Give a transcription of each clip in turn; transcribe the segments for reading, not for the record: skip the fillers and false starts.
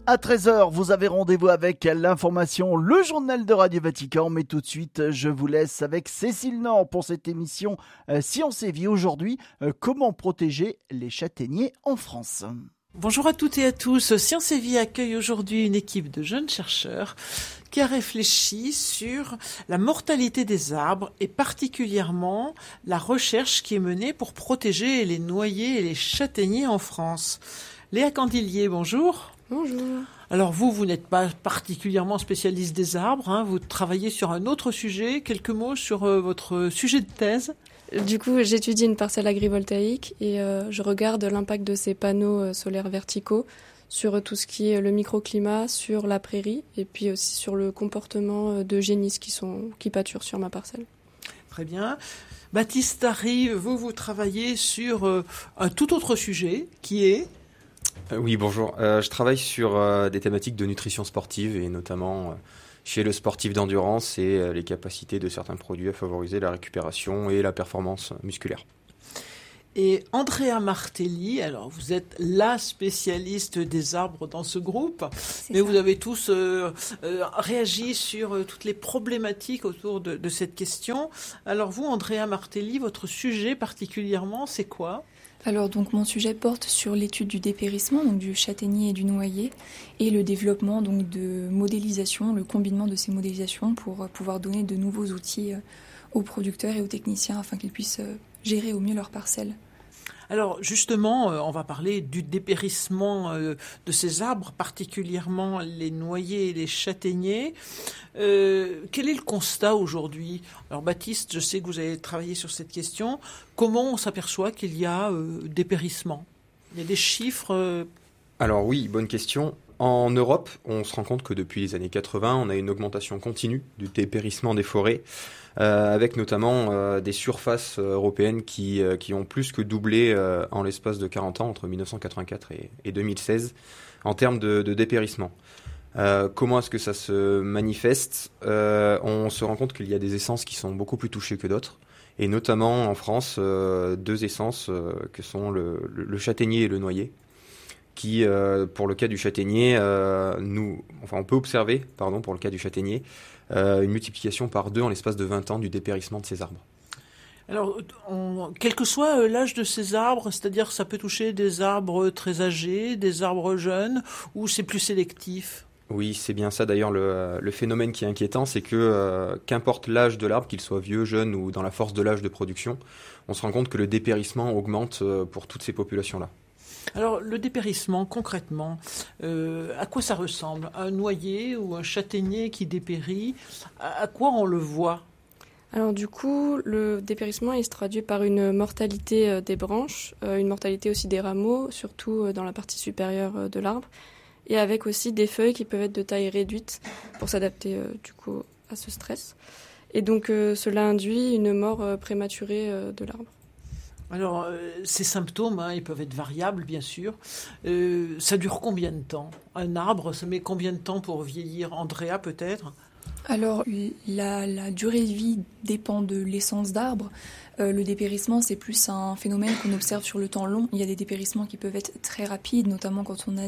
À 13h, vous avez rendez-vous avec l'information, le journal de Radio Vatican. Mais tout de suite, je vous laisse avec Cécile Nord pour cette émission Science et Vie. Aujourd'hui, comment protéger les châtaigniers en France. Bonjour à toutes et à tous. Science et Vie accueille aujourd'hui une équipe de jeunes chercheurs qui a réfléchi sur la mortalité des arbres et particulièrement la recherche qui est menée pour protéger les noyers et les châtaigniers en France. Léa Candilier, bonjour. Bonjour. Alors vous n'êtes pas particulièrement spécialiste des arbres, vous travaillez sur un autre sujet. Quelques mots sur votre sujet de thèse. Du coup, j'étudie une parcelle agrivoltaïque et je regarde l'impact de ces panneaux solaires verticaux sur tout ce qui est le microclimat, sur la prairie et puis aussi sur le comportement de génisses qui pâturent sur ma parcelle. Très bien. Baptiste Harry, vous travaillez sur un tout autre sujet qui est... Oui, bonjour. Je travaille sur des thématiques de nutrition sportive et notamment chez le sportif d'endurance et les capacités de certains produits à favoriser la récupération et la performance musculaire. Et Andrea Martelli, alors vous êtes la spécialiste des arbres dans ce groupe, mais vous avez tous réagi sur toutes les problématiques autour de cette question. Alors vous, Andrea Martelli, votre sujet particulièrement, c'est quoi ? Alors donc mon sujet porte sur l'étude du dépérissement, donc du châtaignier et du noyer, et le développement donc de modélisation, le combinement de ces modélisations pour pouvoir donner de nouveaux outils aux producteurs et aux techniciens afin qu'ils puissent gérer au mieux leurs parcelles. Alors justement, on va parler du dépérissement de ces arbres, particulièrement les noyers et les châtaigniers. Quel est le constat aujourd'hui ? Alors Baptiste, je sais que vous avez travaillé sur cette question. Comment on s'aperçoit qu'il y a dépérissement ? Il y a des chiffres Alors oui, bonne question. En Europe, on se rend compte que depuis les années 80, on a une augmentation continue du dépérissement des forêts, avec notamment des surfaces européennes qui ont plus que doublé en l'espace de 40 ans, entre 1984 et 2016, en termes de dépérissement. Comment est-ce que ça se manifeste ? On se rend compte qu'il y a des essences qui sont beaucoup plus touchées que d'autres, et notamment en France, deux essences que sont le châtaignier et le noyer, qui, pour le cas du châtaignier, on peut observer, pour le cas du châtaignier, une multiplication par 2 en l'espace de 20 ans du dépérissement de ces arbres. Alors, quel que soit l'âge de ces arbres, c'est-à-dire ça peut toucher des arbres très âgés, des arbres jeunes, ou c'est plus sélectif ? Oui, c'est bien ça. D'ailleurs, le phénomène qui est inquiétant, c'est que qu'importe l'âge de l'arbre, qu'il soit vieux, jeune ou dans la force de l'âge de production, on se rend compte que le dépérissement augmente pour toutes ces populations-là. Alors, le dépérissement, concrètement, à quoi ça ressemble ? Un noyer ou un châtaignier qui dépérit, à quoi on le voit ? Alors du coup, le dépérissement, il se traduit par une mortalité des branches, une mortalité aussi des rameaux, surtout dans la partie supérieure de l'arbre, et avec aussi des feuilles qui peuvent être de taille réduite pour s'adapter du coup à ce stress. Et donc cela induit une mort prématurée de l'arbre. Alors, ces symptômes, ils peuvent être variables, bien sûr. Ça dure combien de temps ? Un arbre, ça met combien de temps pour vieillir ? Andrea, peut-être ? Alors, la durée de vie dépend de l'essence d'arbre. Le dépérissement, c'est plus un phénomène qu'on observe sur le temps long. Il y a des dépérissements qui peuvent être très rapides, notamment quand on a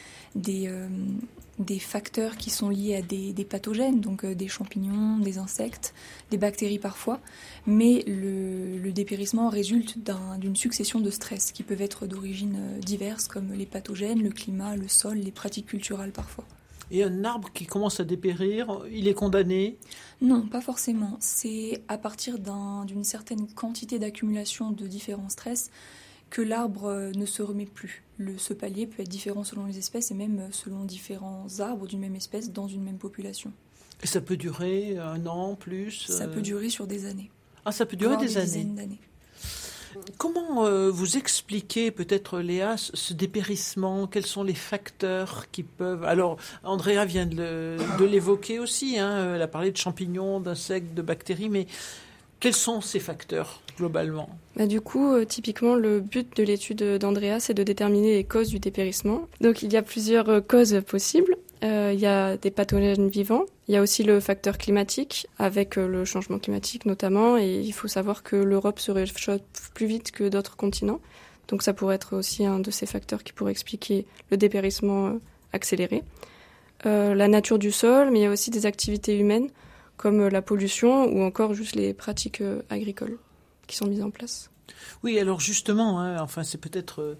des facteurs qui sont liés à des pathogènes, donc des champignons, des insectes, des bactéries parfois. Mais le dépérissement résulte d'une succession de stress qui peuvent être d'origine diverses, comme les pathogènes, le climat, le sol, les pratiques culturelles parfois. Et un arbre qui commence à dépérir, il est condamné ? Non, pas forcément. C'est à partir d'une certaine quantité d'accumulation de différents stress que l'arbre ne se remet plus. Ce palier peut être différent selon les espèces et même selon différents arbres d'une même espèce dans une même population. Et ça peut durer 1 an, plus Ça peut durer sur des années. Ah, ça peut durer des années. Dizaines d'années. Comment vous expliquez, peut-être Léa, ce dépérissement ? Quels sont les facteurs qui peuvent... Alors, Andrea vient de l'évoquer aussi, elle a parlé de champignons, d'insectes, de bactéries, mais quels sont ces facteurs, globalement ? Du coup, typiquement, le but de l'étude d'Andrea, c'est de déterminer les causes du dépérissement. Donc, il y a plusieurs causes possibles. Il y a des pathogènes vivants. Il y a aussi le facteur climatique, avec le changement climatique notamment. Et il faut savoir que l'Europe se réchauffe plus vite que d'autres continents. Donc ça pourrait être aussi un de ces facteurs qui pourrait expliquer le dépérissement accélérée. La nature du sol, mais il y a aussi des activités humaines comme la pollution ou encore juste les pratiques agricoles qui sont mises en place. Oui, alors justement, enfin c'est peut-être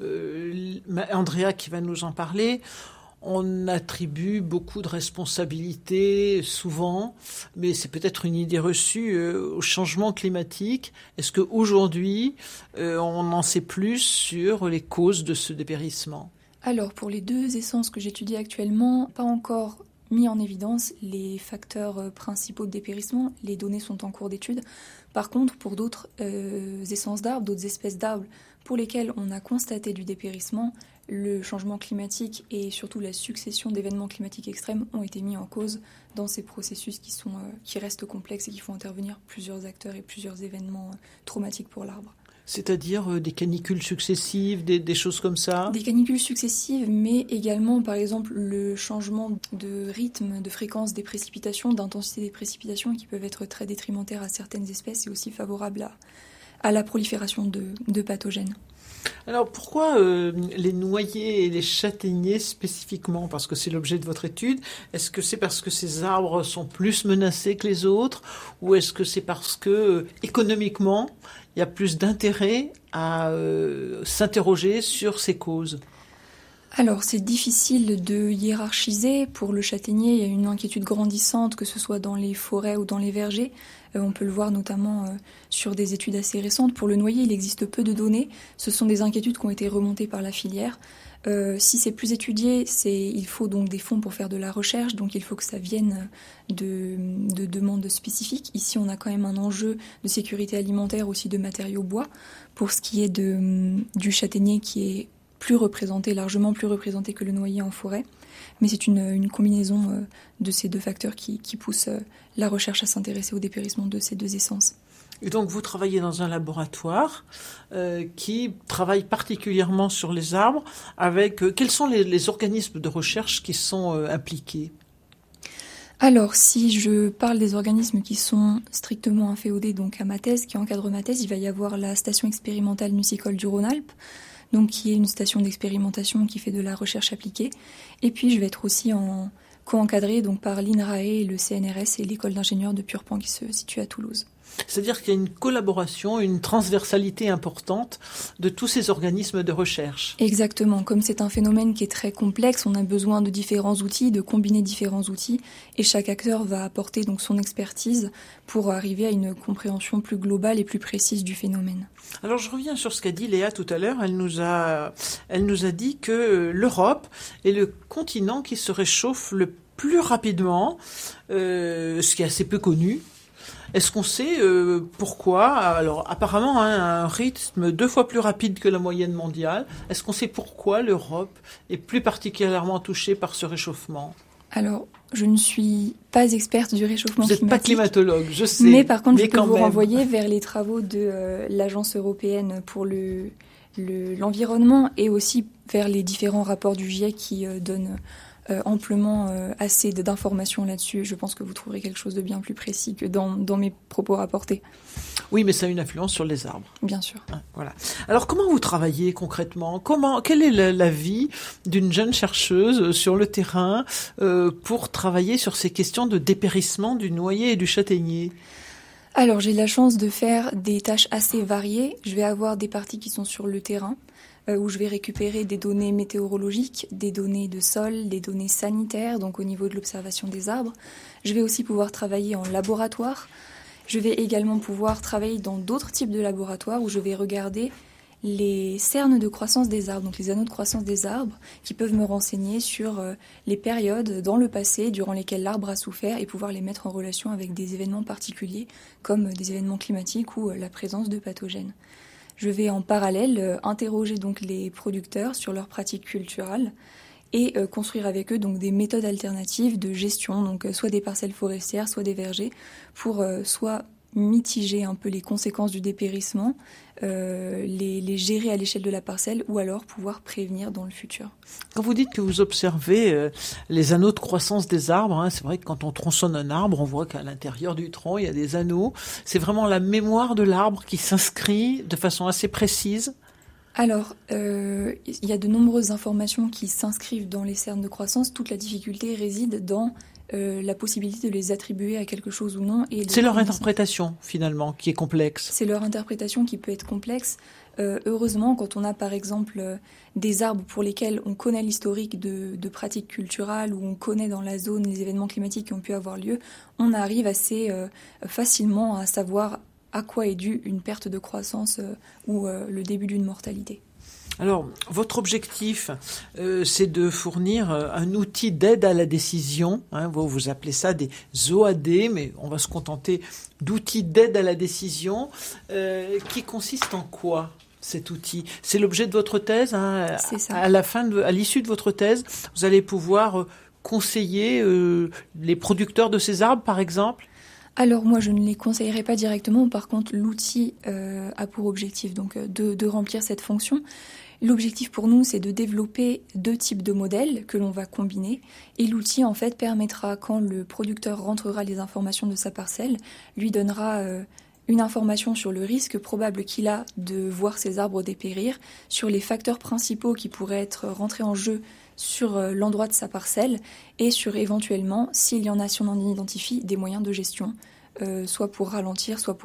Andrea qui va nous en parler. On attribue beaucoup de responsabilités, souvent, mais c'est peut-être une idée reçue au changement climatique. Est-ce qu'aujourd'hui, on en sait plus sur les causes de ce dépérissement ? Alors, pour les 2 essences que j'étudie actuellement, pas encore mis en évidence les facteurs principaux de dépérissement. Les données sont en cours d'étude. Par contre, pour d'autres essences d'arbres, d'autres espèces d'arbres pour lesquelles on a constaté du dépérissement, le changement climatique et surtout la succession d'événements climatiques extrêmes ont été mis en cause dans ces processus qui restent complexes et qui font intervenir plusieurs acteurs et plusieurs événements traumatiques pour l'arbre. C'est-à-dire des canicules successives, des choses comme ça ? Des canicules successives, mais également, par exemple, le changement de rythme, de fréquence des précipitations, d'intensité des précipitations qui peuvent être très détrimentaires à certaines espèces et aussi favorables à la prolifération de pathogènes. Alors pourquoi les noyers et les châtaigniers spécifiquement ? Parce que c'est l'objet de votre étude. Est-ce que c'est parce que ces arbres sont plus menacés que les autres ? Ou est-ce que c'est parce que économiquement, il y a plus d'intérêt à s'interroger sur ces causes ? Alors, c'est difficile de hiérarchiser. Pour le châtaignier, il y a une inquiétude grandissante, que ce soit dans les forêts ou dans les vergers. On peut le voir notamment sur des études assez récentes. Pour le noyer, il existe peu de données. Ce sont des inquiétudes qui ont été remontées par la filière. Si c'est plus étudié, il faut donc des fonds pour faire de la recherche, donc il faut que ça vienne de demandes spécifiques. Ici, on a quand même un enjeu de sécurité alimentaire, aussi de matériaux bois. Pour ce qui est du châtaignier qui est largement plus représenté que le noyer en forêt. Mais c'est une combinaison de ces 2 facteurs qui poussent la recherche à s'intéresser au dépérissement de ces 2 essences. Et donc vous travaillez dans un laboratoire qui travaille particulièrement sur les arbres. Quels sont les organismes de recherche qui sont impliqués ? Alors, si je parle des organismes qui sont strictement inféodés donc à ma thèse, qui encadrent ma thèse, il va y avoir la station expérimentale nucicole du Rhône-Alpes, donc qui est une station d'expérimentation qui fait de la recherche appliquée. Et puis je vais être aussi co-encadrée donc par l'INRAE, le CNRS et l'école d'ingénieurs de Purpan qui se situe à Toulouse. C'est-à-dire qu'il y a une collaboration, une transversalité importante de tous ces organismes de recherche. Exactement. Comme c'est un phénomène qui est très complexe, on a besoin de différents outils, de combiner différents outils, et chaque acteur va apporter donc son expertise pour arriver à une compréhension plus globale et plus précise du phénomène. Alors je reviens sur ce qu'a dit Léa tout à l'heure. Elle nous a dit que l'Europe est le continent qui se réchauffe le plus rapidement, ce qui est assez peu connu. Est-ce qu'on sait pourquoi ? Alors apparemment un rythme 2 fois plus rapide que la moyenne mondiale. Est-ce qu'on sait pourquoi l'Europe est plus particulièrement touchée par ce réchauffement ? Alors, je ne suis pas experte du réchauffement climatique. Vous n'êtes pas climatologue, je sais. Mais par contre, je peux vous même renvoyer vers les travaux de l'Agence européenne pour l'environnement et aussi vers les différents rapports du GIEC qui donnent amplement assez d'informations là-dessus. Je pense que vous trouverez quelque chose de bien plus précis que dans mes propos rapportés. Oui, mais ça a une influence sur les arbres. Bien sûr. Voilà. Alors, comment vous travaillez concrètement ? Quelle est la vie d'une jeune chercheuse sur le terrain pour travailler sur ces questions de dépérissement du noyer et du châtaignier ? Alors, j'ai la chance de faire des tâches assez variées. Je vais avoir des parties qui sont sur le terrain, où je vais récupérer des données météorologiques, des données de sol, des données sanitaires, donc au niveau de l'observation des arbres. Je vais aussi pouvoir travailler en laboratoire. Je vais également pouvoir travailler dans d'autres types de laboratoires où je vais regarder les cernes de croissance des arbres, donc les anneaux de croissance des arbres, qui peuvent me renseigner sur les périodes dans le passé durant lesquelles l'arbre a souffert et pouvoir les mettre en relation avec des événements particuliers comme des événements climatiques ou la présence de pathogènes. Je vais en parallèle interroger donc les producteurs sur leurs pratiques culturales et construire avec eux donc des méthodes alternatives de gestion, donc soit des parcelles forestières, soit des vergers, pour soit mitiger un peu les conséquences du dépérissement, les gérer à l'échelle de la parcelle ou alors pouvoir prévenir dans le futur. Quand vous dites que vous observez les anneaux de croissance des arbres, c'est vrai que quand on tronçonne un arbre, on voit qu'à l'intérieur du tronc, il y a des anneaux. C'est vraiment la mémoire de l'arbre qui s'inscrit de façon assez précise. Alors, il y a de nombreuses informations qui s'inscrivent dans les cernes de croissance. Toute la difficulté réside dans la possibilité de les attribuer à quelque chose ou non. C'est leur interprétation, finalement, qui est complexe. C'est leur interprétation qui peut être complexe. Heureusement, quand on a, par exemple, des arbres pour lesquels on connaît l'historique de pratiques culturales, où on connaît dans la zone les événements climatiques qui ont pu avoir lieu, on arrive assez facilement à savoir à quoi est due une perte de croissance ou le début d'une mortalité. Alors, votre objectif, c'est de fournir un outil d'aide à la décision. Vous appelez ça des OAD, mais on va se contenter d'outils d'aide à la décision. Qui consiste en quoi, cet outil? C'est l'objet de votre thèse. C'est ça. À l'issue de votre thèse, vous allez pouvoir conseiller les producteurs de ces arbres, par exemple? Alors moi, je ne les conseillerais pas directement. Par contre, l'outil a pour objectif donc de remplir cette fonction. L'objectif pour nous, c'est de développer 2 types de modèles que l'on va combiner. Et l'outil, en fait, permettra, quand le producteur rentrera les informations de sa parcelle, lui donnera une information sur le risque probable qu'il a de voir ses arbres dépérir, sur les facteurs principaux qui pourraient être rentrés en jeu sur l'endroit de sa parcelle et sur éventuellement, s'il y en a, si on en identifie, des moyens de gestion, soit pour ralentir, soit pour